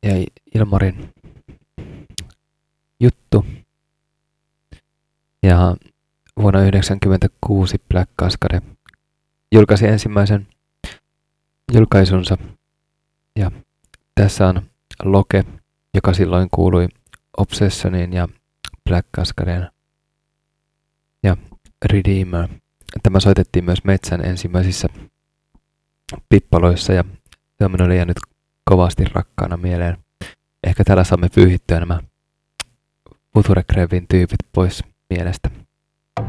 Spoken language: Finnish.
ja Ilmarin juttu. Ja vuonna 1996 Black Cascade julkaisi ensimmäisen julkaisunsa. Ja tässä on Loke, joka silloin kuului Obsessioniin ja Black Cascadeen. Ja Redeemer. Tämä soitettiin myös Metsän ensimmäisissä pippaloissa ja se minun oli jäänyt kovasti rakkaana mieleen. Ehkä täällä saamme pyyhittyä nämä Future Grevin tyypit pois mielestä.